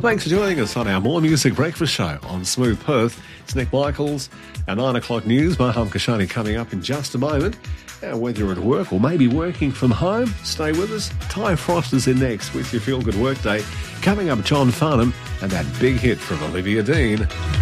Thanks for joining us on our More Music Breakfast Show on Smooth Perth. It's Nick Michaels. Our 9 o'clock news, Maham Kashani coming up in just a moment. Whether you're at work or maybe working from home, stay with us. Ty Frost is in next with your Feel Good Workday. Coming up, John Farnham and that big hit from Olivia Dean.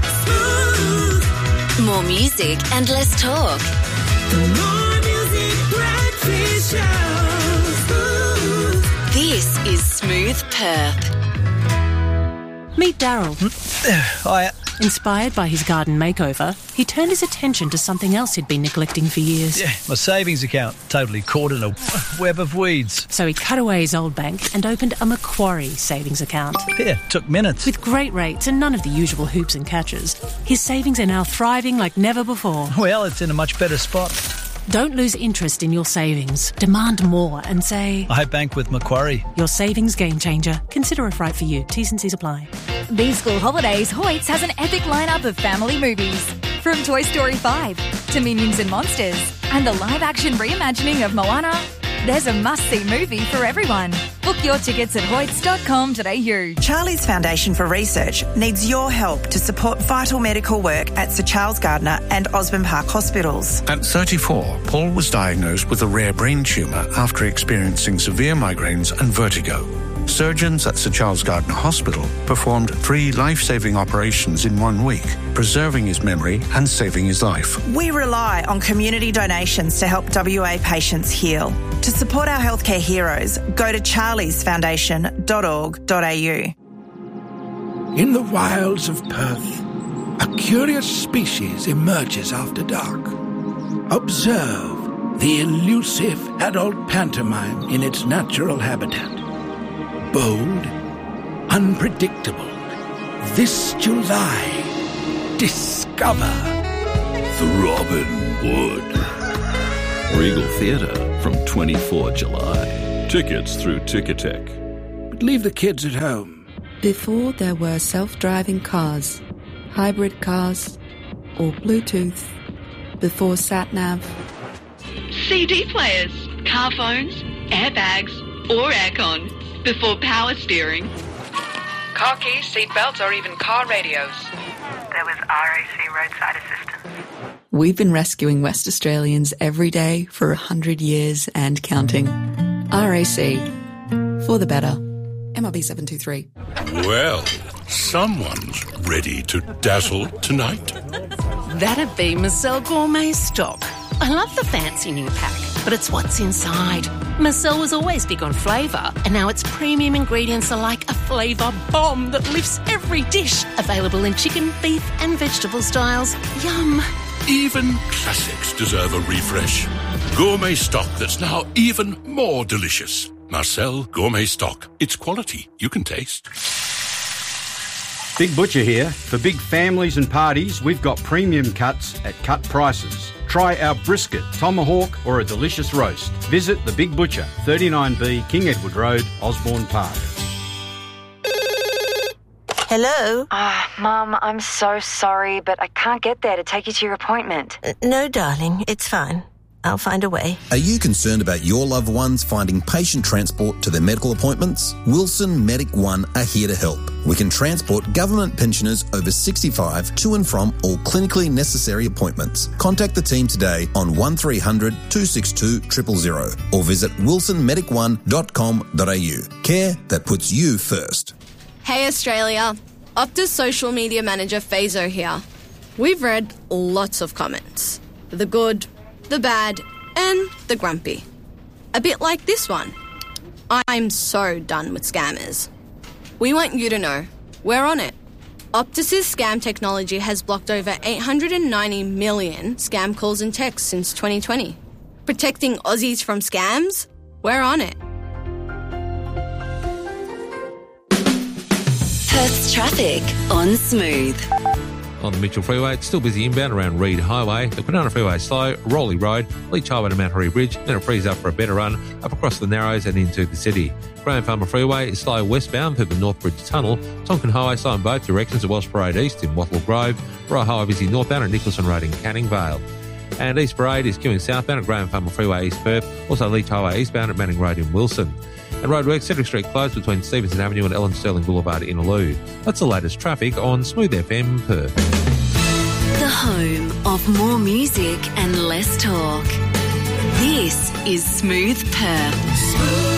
More music and less talk. More Music Breakfast Show. This is Smooth Perth. Meet Daryl. Hiya. Inspired by his garden makeover, he turned his attention to something else he'd been neglecting for years. Yeah, my savings account, totally caught in a web of weeds. So he cut away his old bank and opened a Macquarie savings account. Yeah, took minutes. With great rates and none of the usual hoops and catches, his savings are now thriving like never before. Well, it's in a much better spot. Don't lose interest in your savings. Demand more and say, I bank with Macquarie. Your savings game changer. Consider if right for you. T's and C's apply. These school holidays, Hoyts has an epic lineup of family movies. From Toy Story 5 to Minions and Monsters and the live-action reimagining of Moana, there's a must-see movie for everyone. Book your tickets at hoyts.com.au. Charlie's Foundation for Research needs your help to support vital medical work at Sir Charles Gardner and Osborne Park hospitals. At 34, Paul was diagnosed with a rare brain tumour after experiencing severe migraines and vertigo. Surgeons at Sir Charles Gardner Hospital performed 3 life-saving operations in 1 week, preserving his memory and saving his life. We rely on community donations to help WA patients heal. To support our healthcare heroes, go to charliesfoundation.org.au. In the wilds of Perth, a curious species emerges after dark. Observe the elusive adult pantomime in its natural habitat. Bold, unpredictable. This July, discover Throbbing Wood. Regal Theatre from 24 July. Tickets through Ticketek. But leave the kids at home. Before there were self-driving cars, hybrid cars, or Bluetooth, before sat-nav. CD players, car phones, airbags, or aircon. Before power steering. Car keys, seat belts, or even car radios. There was RAC roadside assistance. We've been rescuing West Australians every day for 100 years and counting. RAC. For the better. MRB 723. Well, someone's ready to dazzle tonight. That'd be Marcel Gourmet Stock. I love the fancy new pack, but it's what's inside. Marcel was always big on flavour, and now its premium ingredients are like a flavour bomb that lifts every dish. Available in chicken, beef and vegetable styles. Yum. Even classics deserve a refresh. Gourmet Stock that's now even more delicious. Marcel Gourmet Stock. It's quality you can taste. Big Butcher here. For big families and parties, we've got premium cuts at cut prices. Try our brisket, tomahawk or a delicious roast. Visit The Big Butcher, 39B King Edward Road, Osborne Park. Hello? Mum, I'm so sorry, but I can't get there to take you to your appointment. No, darling, it's fine. I'll find a way. Are you concerned about your loved ones finding patient transport to their medical appointments? Wilson Medic One are here to help. We can transport government pensioners over 65 to and from all clinically necessary appointments. Contact the team today on 1300 262 000 or visit wilsonmedic1.com.au. Care that puts you first. Hey Australia, Optus social media manager Fazo here. We've read lots of comments. The good, the bad, and the grumpy. A bit like this one. I'm so done with scammers. We want you to know, we're on it. Optus's scam technology has blocked over 890 million scam calls and texts since 2020. Protecting Aussies from scams? We're on it. Perth's traffic on Smooth. On the Mitchell Freeway, it's still busy inbound around Reed Highway. The Kwinana Freeway is slow, Rowley Road, Leach Highway to Mount Harry Bridge, then it frees up for a better run up across the Narrows and into the city. Graham Farmer Freeway is slow westbound through the Northbridge Tunnel. Tonkin Highway slow in both directions at Welsh Parade East in Wattle Grove. Royal Highway busy northbound at Nicholson Road in Canning Vale. And East Parade is queuing southbound at Graham Farmer Freeway East Perth, also Leach Highway eastbound at Manning Road in Wilson. And roadworks, Cedric Street closed between Stevenson Avenue and Ellen Sterling Boulevard in Allude. That's the latest traffic on Smooth FM Perth. The home of more music and less talk. This is Smooth Perth.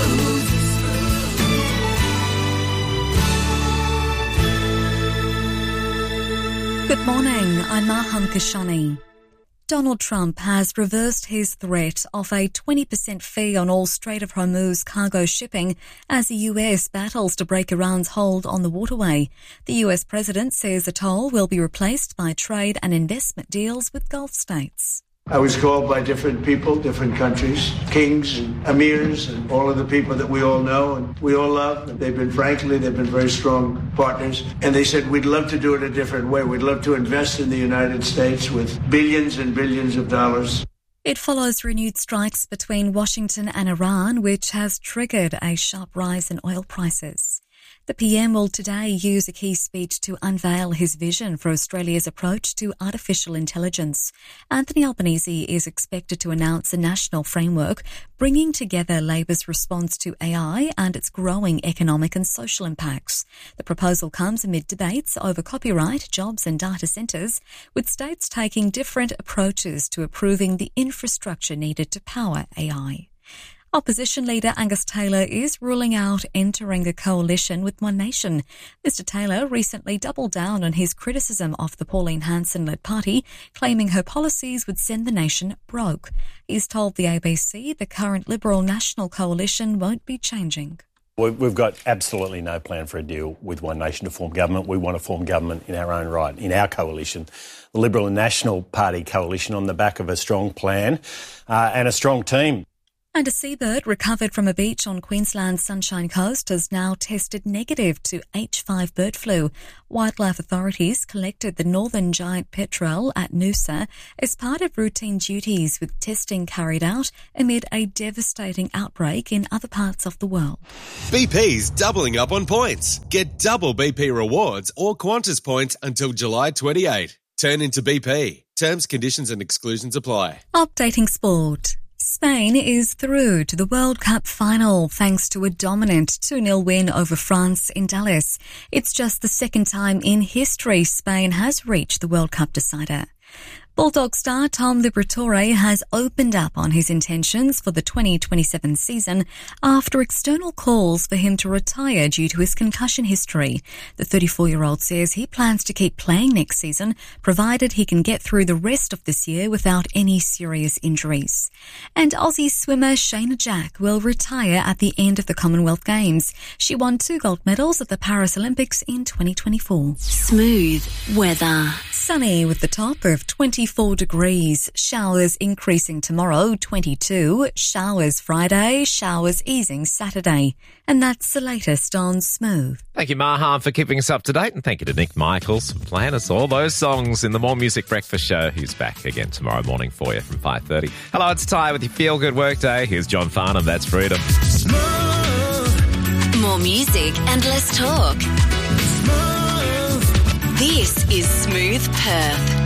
Good morning, I'm Maham Kashani. Donald Trump has reversed his threat of a 20% fee on all Strait of Hormuz cargo shipping as the US battles to break Iran's hold on the waterway. The US president says the toll will be replaced by trade and investment deals with Gulf states. I was called by different people, different countries, kings and emirs and all of the people that we all know and we all love. And they've been very strong partners. And they said, we'd love to do it a different way. We'd love to invest in the United States with billions and billions of dollars. It follows renewed strikes between Washington and Iran, which has triggered a sharp rise in oil prices. The PM will today use a key speech to unveil his vision for Australia's approach to artificial intelligence. Anthony Albanese is expected to announce a national framework bringing together Labor's response to AI and its growing economic and social impacts. The proposal comes amid debates over copyright, jobs and data centres, with states taking different approaches to approving the infrastructure needed to power AI. Opposition leader Angus Taylor is ruling out entering a coalition with One Nation. Mr Taylor recently doubled down on his criticism of the Pauline Hanson-led party, claiming her policies would send the nation broke. He's told the ABC the current Liberal National Coalition won't be changing. We've got absolutely no plan for a deal with One Nation to form government. We want to form government in our own right, in our coalition, the Liberal and National Party coalition, on the back of a strong plan and a strong team. And a seabird recovered from a beach on Queensland's Sunshine Coast has now tested negative to H5 bird flu. Wildlife authorities collected the northern giant petrel at Noosa as part of routine duties, with testing carried out amid a devastating outbreak in other parts of the world. BP's doubling up on points. Get double BP rewards or Qantas points until July 28. Turn into BP. Terms, conditions and exclusions apply. Updating sport. Spain is through to the World Cup final thanks to a dominant 2-0 win over France in Dallas. It's just the second time in history Spain has reached the World Cup decider. Bulldog star Tom Liberatore has opened up on his intentions for the 2027 season after external calls for him to retire due to his concussion history. The 34-year-old says he plans to keep playing next season, provided he can get through the rest of this year without any serious injuries. And Aussie swimmer Shayna Jack will retire at the end of the Commonwealth Games. She won 2 gold medals at the Paris Olympics in 2024. Smooth weather. Sunny with the top of 24 degrees. Showers increasing tomorrow, 22. Showers Friday, showers easing Saturday. And that's the latest on Smooth. Thank you, Maham, for keeping us up to date. And thank you to Nick Michaels for playing us all those songs in the More Music Breakfast Show. He's back again tomorrow morning for you from 5:30. Hello, it's Ty with your Feel Good Workday. Here's John Farnham. That's Freedom. Smooth. More music and less talk. Smooth. This is Smooth Perth.